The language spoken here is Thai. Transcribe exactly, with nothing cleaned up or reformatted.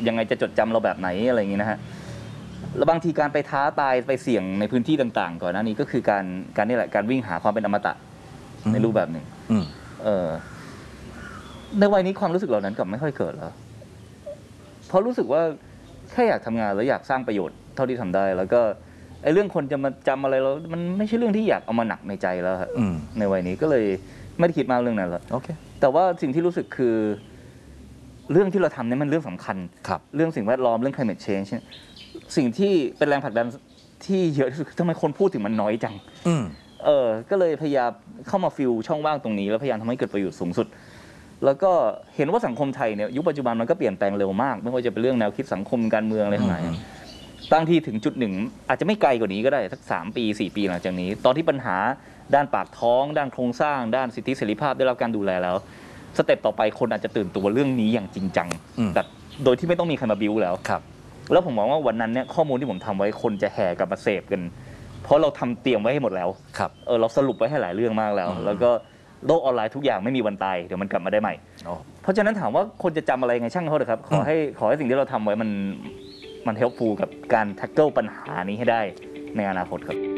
ยังไงจะจดจำเราแบบไหนอะไรอย่างงี้นะฮะแล้วบางทีการไปท้าตายไปเสี่ยงในพื้นที่ต่างๆก่อนหน้านี้ก็คือการการนี่แหละการวิ่งหาความเป็นอมตะในรูปแบบหนึ่งเออในวัยนี้ความรู้สึกเหล่านั้นกลับไม่ค่อยเกิดแล้วเพราะรู้สึกว่าแค่อยากทำงานแล้วอยากสร้างประโยชน์เท่าที่ทำได้แล้วก็ไอ้เรื่องคนจะมาจำอะไรเรามันไม่ใช่เรื่องที่อยากเอามาหนักในใจแล้วครับในวัยนี้ก็เลยไม่ได้คิดมากเรื่องนั้นแล้วโอเคแต่ว่าสิ่งที่รู้สึกคือเรื่องที่เราทำเนี่ยมันเรื่องสำคัญเรื่องสิ่งแวดล้อมเรื่อง climate change สิ่งที่เป็นแรงผลักดันที่เยอะที่สุดทำไมคนพูดถึงมันน้อยจังเออก็เลยพยายามเข้ามาฟิลช่องว่างตรงนี้แล้วพยายามทำให้เกิดประโยชน์สูงสุดแล้วก็เห็นว่าสังคมไทยเนี่ยยุคปัจจุบันมันก็เปลี่ยนแปลงเร็วมากไม่ว่าจะเป็นเรื่องแนวคิดสังคมการเมืองอะไรทั้งหลายบางทีถึงจุดหนึ่งอาจจะไม่ไกลกว่านี้ก็ได้สักสามปีสี่ปีหลังจากนี้ตอนที่ปัญหาด้านปากท้องด้านโครงสร้างด้านสิทธิเสรีภาพได้รับการดูแลแล้วสเต็ปต่อไปคนอาจจะตื่นตัวเรื่องนี้อย่างจริงจังแบบโดยที่ไม่ต้องมีใครมาบิ้วแล้วแล้วผมมองว่าวันนั้นเนี่ยข้อมูลที่ผมทำไว้คนจะแห่กลับมาเสพกันเพราะเราทำเตรียมไว้ให้หมดแล้วเออเราสรุปไว้ให้หลายเรื่องมากแล้วแล้วก็โลกออนไลน์ทุกอย่างไม่มีวันตายเดี๋ยวมันกลับมาได้ใหม่เพราะฉะนั้นถามว่าคนจะจำอะไรไงช่างเขาเถอะครับขอให้ขอให้สิ่งที่เราทำไว้มันมันเฮลป์ฟูลกับการแท็กเกิลปัญหานี้ให้ได้ในอนาคตครับ